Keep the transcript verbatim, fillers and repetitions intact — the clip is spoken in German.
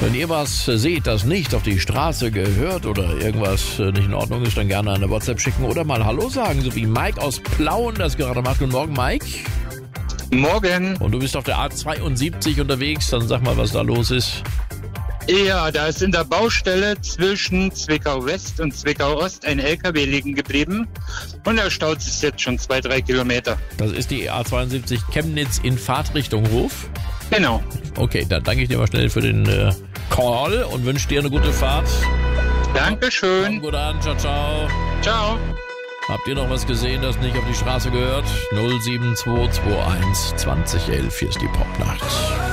Wenn ihr was seht, das nicht auf die Straße gehört oder irgendwas nicht in Ordnung ist, dann gerne eine WhatsApp schicken oder mal Hallo sagen, so wie Mike aus Plauen das gerade macht. Guten Morgen, Mike. Morgen. Und du bist auf der A zweiundsiebzig unterwegs, dann sag mal, was da los ist. Ja, da ist in der Baustelle zwischen Zwickau West und Zwickau Ost ein L K W liegen geblieben und der staut sich jetzt schon zwei, drei Kilometer. Das ist die A zweiundsiebzig Chemnitz in Fahrtrichtung Hof. Genau. Okay, dann danke ich dir mal schnell für den äh, Call und wünsche dir eine gute Fahrt. Dankeschön. Komm gut an, ciao, ciao. Ciao. Habt ihr noch was gesehen, das nicht auf die Straße gehört? null sieben zwei zwei eins zwanzig elf, hier ist die Popnacht.